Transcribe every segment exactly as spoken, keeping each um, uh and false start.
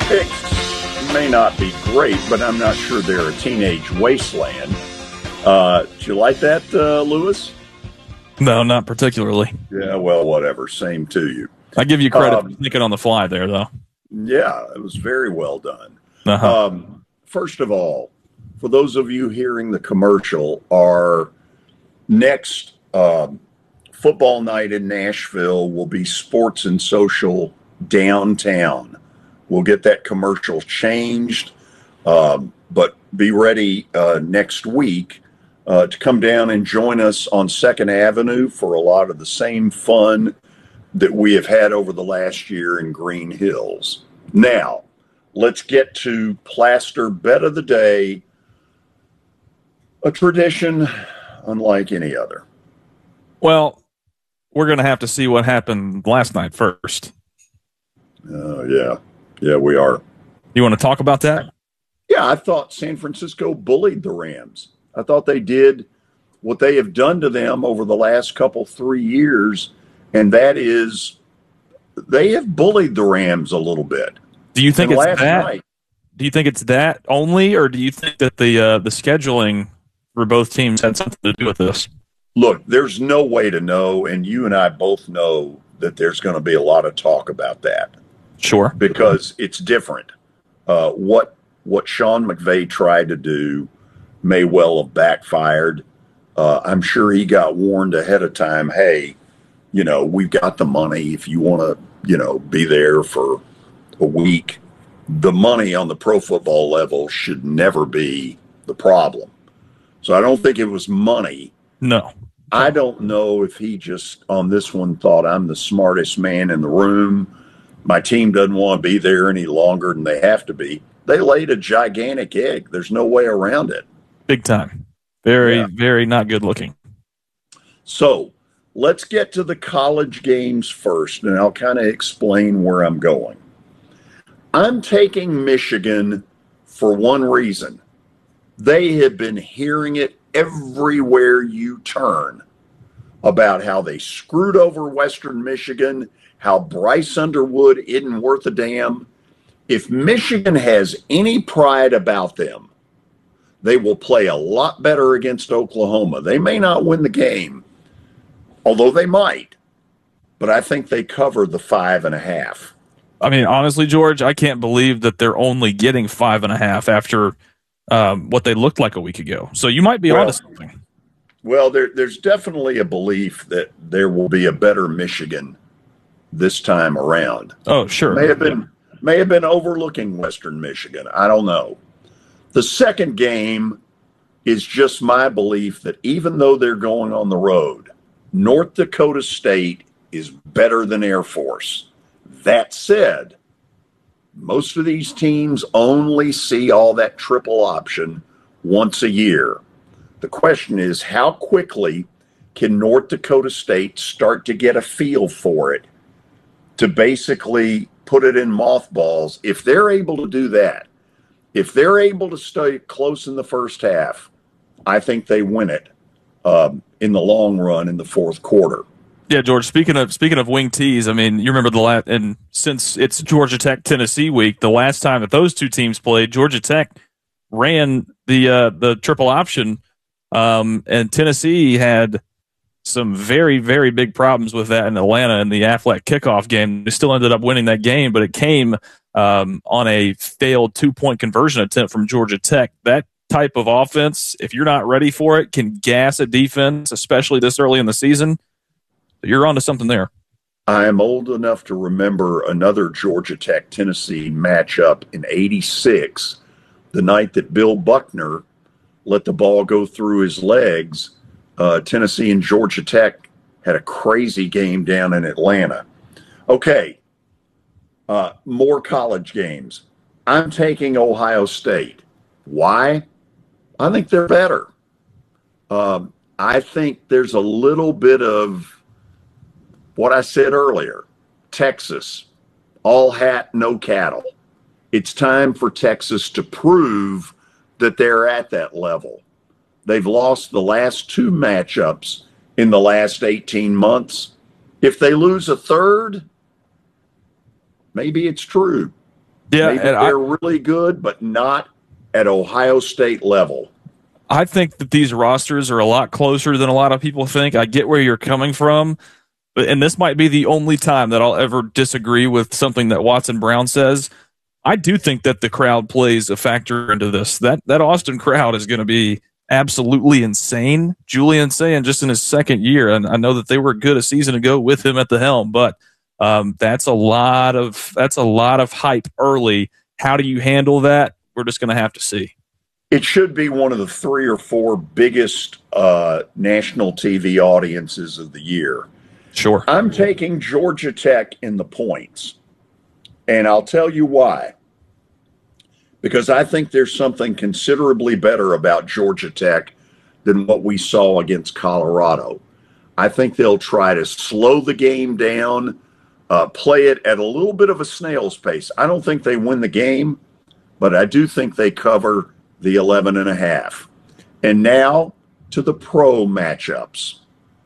picks may not be great, but I'm not sure they're a teenage wasteland. Uh, do you like that, uh, Lewis? No, not particularly. Yeah, well, whatever. Same to you. I give you credit um, for thinking on the fly there, though. Yeah, it was very well done. Uh-huh. Um, first of all, for those of you hearing the commercial, our next um, football night in Nashville will be Sports and Social downtown. We'll get that commercial changed, um, but be ready uh, next week uh, to come down and join us on Second Avenue for a lot of the same fun that we have had over the last year in Green Hills. Now, let's get to Plaster Bet of the Day, a tradition unlike any other. Well, we're going to have to see what happened last night first. Oh, uh, yeah. Yeah, we are. You want to talk about that? Yeah, I thought San Francisco bullied the Rams. I thought they did what they have done to them over the last couple, three years, and that is they have bullied the Rams a little bit. Do you think and it's that? Night, do you think it's that only, or do you think that the uh, the scheduling for both teams had something to do with this? Look, there's no way to know, and you and I both know that there's going to be a lot of talk about that. Sure. Because it's different. Uh, what what Sean McVay tried to do may well have backfired. Uh, I'm sure he got warned ahead of time, hey, you know, we've got the money if you want to, you know, be there for a week. The money on the pro football level should never be the problem. So I don't think it was money. No. I don't know if he just on this one thought I'm the smartest man in the room. My team doesn't want to be there any longer than they have to be. They laid a gigantic egg. There's no way around it. Big time. Very, yeah. very not good looking. So let's get to the college games first, and I'll kind of explain where I'm going. I'm taking Michigan for one reason. They have been hearing it everywhere you turn about how they screwed over Western Michigan, how Bryce Underwood isn't worth a damn. If Michigan has any pride about them, they will play a lot better against Oklahoma. They may not win the game, although they might, but I think they cover the five and a half. I mean, honestly, George, I can't believe that they're only getting five and a half after um, what they looked like a week ago. So you might be well, onto something. Well, there, there's definitely a belief that there will be a better Michigan this time around. Oh, sure. May have been may have been overlooking Western Michigan. I don't know. The second game is just my belief that even though they're going on the road, North Dakota State is better than Air Force. That said, most of these teams only see all that triple option once a year. The question is, how quickly can North Dakota State start to get a feel for it to basically put it in mothballs? If they're able to do that, if they're able to stay close in the first half, I think they win it um, in the long run in the fourth quarter. Yeah, George, speaking of speaking of wing tees, I mean, you remember the last, and since it's Georgia Tech Tennessee week, the last time that those two teams played, Georgia Tech ran the uh, the triple option, um, and Tennessee had some very, very big problems with that in Atlanta in the Aflac kickoff game. They still ended up winning that game, but it came um, on a failed two-point conversion attempt from Georgia Tech. That type of offense, if you're not ready for it, can gas a defense, especially this early in the season. You're onto something there. I am old enough to remember another Georgia Tech Tennessee matchup in eighty-six, the night that Bill Buckner let the ball go through his legs. Uh, Tennessee and Georgia Tech had a crazy game down in Atlanta. Okay, uh, more college games. I'm taking Ohio State. Why? I think they're better. Um, I think there's a little bit of what I said earlier. Texas, all hat, no cattle. It's time for Texas to prove that they're at that level. They've lost the last two matchups in the last eighteen months. If they lose a third, maybe it's true. Yeah, Maybe and they're I, really good, but not at Ohio State level. I think that these rosters are a lot closer than a lot of people think. I get where you're coming from, but and this might be the only time that I'll ever disagree with something that Watson Brown says. I do think that the crowd plays a factor into this. That that Austin crowd is going to be absolutely insane. Julian saying just in his second year, and I know that they were good a season ago with him at the helm, but um, that's a lot of that's a lot of hype early. How do you handle that? We're just going to have to see. It should be one of the three or four biggest uh, national T V audiences of the year. Sure. I'm taking Georgia Tech in the points, and I'll tell you why. Because I think there's something considerably better about Georgia Tech than what we saw against Colorado. I think they'll try to slow the game down, uh, play it at a little bit of a snail's pace. I don't think they win the game, but I do think they cover the eleven and a half. And now to the pro matchups.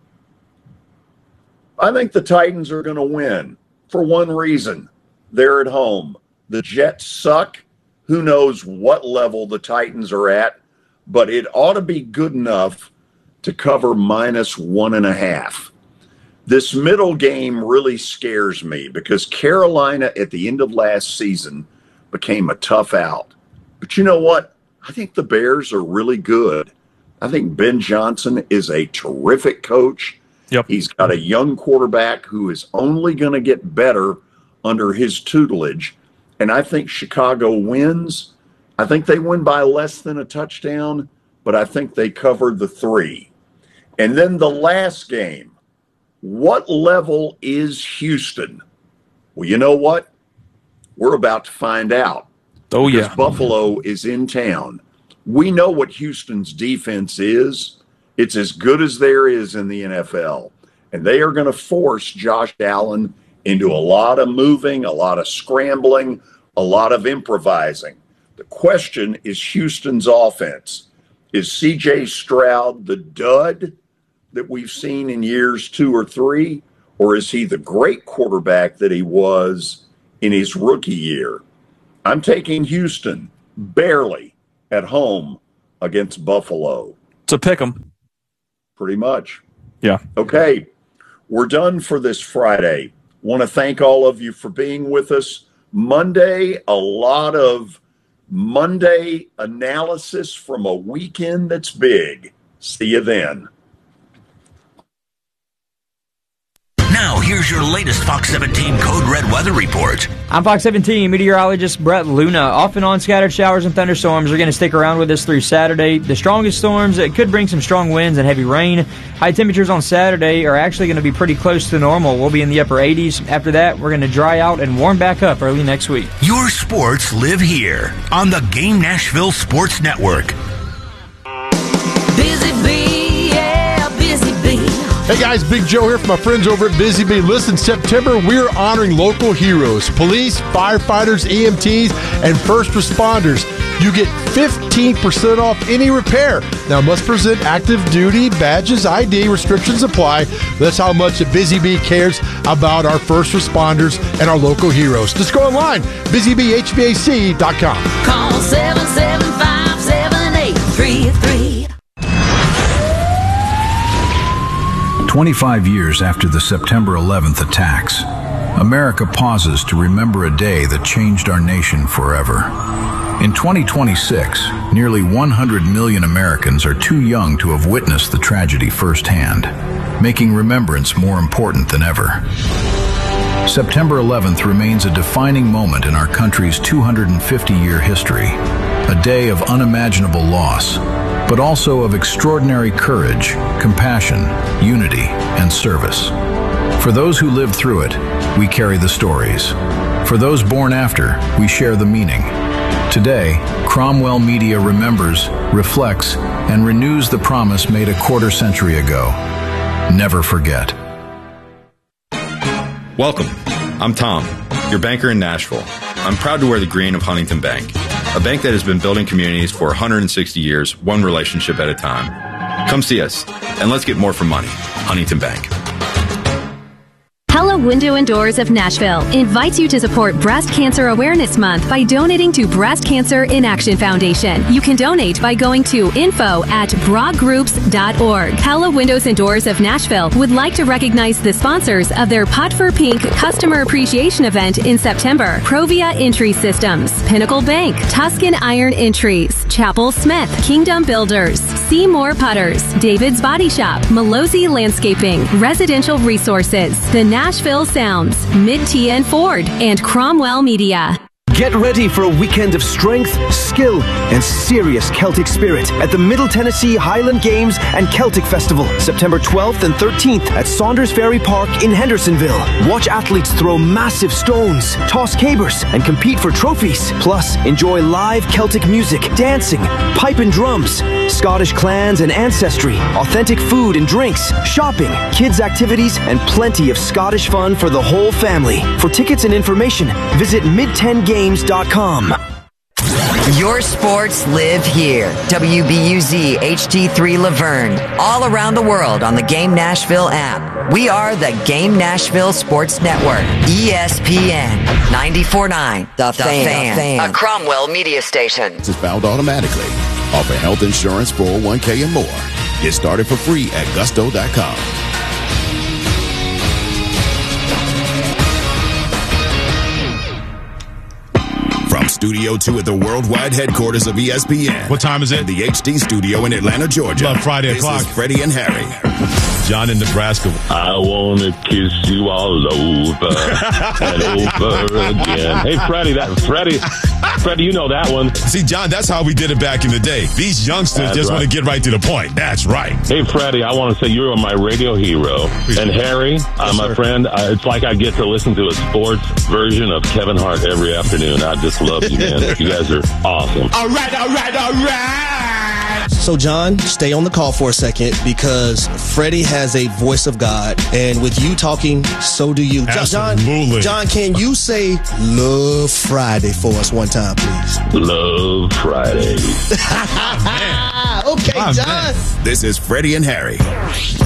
I think the Titans are going to win for one reason. They're at home. The Jets suck. Who knows what level the Titans are at, but it ought to be good enough to cover minus one and a half. This middle game really scares me because Carolina at the end of last season became a tough out. But you know what? I think the Bears are really good. I think Ben Johnson is a terrific coach. Yep. He's got a young quarterback who is only going to get better under his tutelage. And I think Chicago wins. I think they win by less than a touchdown, but I think they covered the three. And then the last game, what level is Houston? Well, you know what? We're about to find out. Oh, yeah. Because Buffalo is in town. We know what Houston's defense is. It's as good as there is in the N F L. And they are going to force Josh Allen into a lot of moving, a lot of scrambling, a lot of improvising. The question is Houston's offense. Is C J Stroud the dud that we've seen in years two or three, or is he the great quarterback that he was in his rookie year? I'm taking Houston barely at home against Buffalo. So pick them. Pretty much. Yeah. Okay, we're done for this Friday. Want to thank all of you for being with us. Monday, a lot of Monday analysis from a weekend that's big. See you then. Now, here's your latest Fox seventeen Code Red weather report. I'm Fox seventeen meteorologist Brett Luna. Off and on scattered showers and thunderstorms are going to stick around with us through Saturday. The strongest storms, it could bring some strong winds and heavy rain. High temperatures on Saturday are actually going to be pretty close to normal. We'll be in the upper eighties. After that, we're going to dry out and warm back up early next week. Your sports live here on the Game Nashville Sports Network. Busy Bee, yeah, Busy Bee. Hey guys, Big Joe here from my friends over at Busy Bee. Listen, September, we're honoring local heroes, police, firefighters, E M Ts, and first responders. You get fifteen percent off any repair. Now, must present active duty badges, I D, restrictions apply. That's how much the Busy Bee cares about our first responders and our local heroes. Just go online, busy bee h v a c dot com. Call seven seven five, seven eight three three. twenty-five years after the September eleventh attacks, America pauses to remember a day that changed our nation forever. In twenty twenty-six, nearly one hundred million Americans are too young to have witnessed the tragedy firsthand, making remembrance more important than ever. September eleventh remains a defining moment in our country's two hundred fifty year history, a day of unimaginable loss, but also of extraordinary courage, compassion, unity, and service. For those who lived through it, we carry the stories. For those born after, we share the meaning. Today, Cromwell Media remembers, reflects, and renews the promise made a quarter century ago. Never forget. Welcome. I'm Tom, your banker in Nashville. I'm proud to wear the green of Huntington Bank, a bank that has been building communities for one hundred sixty years, one relationship at a time. Come see us, and let's get more for money. Huntington Bank. Pella Window and Doors of Nashville invites you to support Breast Cancer Awareness Month by donating to Breast Cancer in Action Foundation. You can donate by going to info at broad groups dot org. Pella Windows and Doors of Nashville would like to recognize the sponsors of their Pot for Pink Customer Appreciation Event in September. Provia Entry Systems, Pinnacle Bank, Tuscan Iron Entries, Chapel Smith, Kingdom Builders, Seymour Putters, David's Body Shop, Malozzi Landscaping, Residential Resources, The Nashville Sounds, Mid-T and Ford, and Cromwell Media. Get ready for a weekend of strength, skill, and serious Celtic spirit at the Middle Tennessee Highland Games and Celtic Festival, September twelfth and thirteenth at Saunders Ferry Park in Hendersonville. Watch athletes throw massive stones, toss cabers, and compete for trophies. Plus, enjoy live Celtic music, dancing, pipe and drums, Scottish clans and ancestry, authentic food and drinks, shopping, kids' activities, and plenty of Scottish fun for the whole family. For tickets and information, visit mid ten games dot com. Your sports live here. W B U Z H D three Laverne. All around the world on the Game Nashville app. We are the Game Nashville Sports Network. E S P N ninety-four point nine. The, the fan. fan. A Cromwell media station. It's bound automatically. Offer health insurance, four oh one k, and more. Get started for free at gusto dot com. From Studio two at the worldwide headquarters of E S P N. What time is it? The H D studio in Atlanta, Georgia. About Friday this o'clock. Is Freddie and Harry. John in Nebraska. I want to kiss you all over and over again. Hey, Freddie, that Freddie, Freddie, you know that one. See, John, that's how we did it back in the day. These youngsters that's just right. want to get right to the point. That's right. Hey, Freddie, I want to say you're my radio hero. Appreciate and Harry, yes, uh, my sir. friend, uh, it's like I get to listen to a sports version of Kevin Hart every afternoon. I just love you, man. You guys are awesome. All right, all right, all right. So, John, stay on the call for a second because Freddie has a voice of God, and with you talking, so do you. Absolutely. John, John, can you say Love Friday for us one time, please? Love Friday. oh, man. Okay, oh, John. Man. This is Freddie and Harry.